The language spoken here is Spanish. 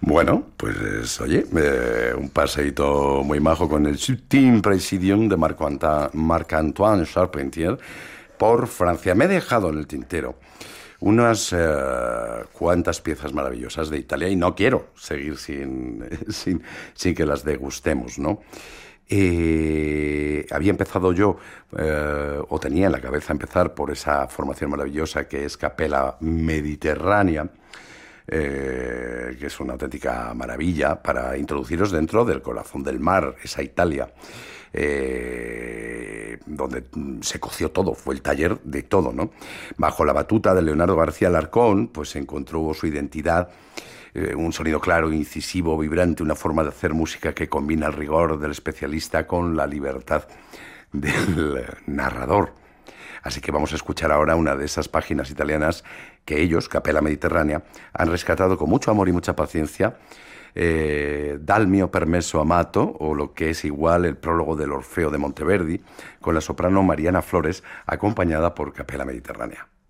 Bueno, pues oye, un paseíto muy majo con el Supreme Presidium de Marc-Antoine Charpentier por Francia. Me he dejado en el tintero unas cuantas piezas maravillosas de Italia y no quiero seguir sin que las degustemos, ¿no? Había empezado yo, o tenía en la cabeza empezar por esa formación maravillosa que es Capella Mediterránea, que es una auténtica maravilla para introduciros dentro del corazón del mar, esa Italia, donde se coció todo, fue el taller de todo, ¿no? Bajo la batuta de Leonardo García Alarcón, pues encontró su identidad, un sonido claro, incisivo, vibrante, una forma de hacer música que combina el rigor del especialista con la libertad del narrador. Así que vamos a escuchar ahora una de esas páginas italianas que ellos, Capella Mediterránea, han rescatado con mucho amor y mucha paciencia, Dal mio permesso amato, o lo que es igual el prólogo del Orfeo de Monteverdi, con la soprano Mariana Flores, acompañada por Capella Mediterránea.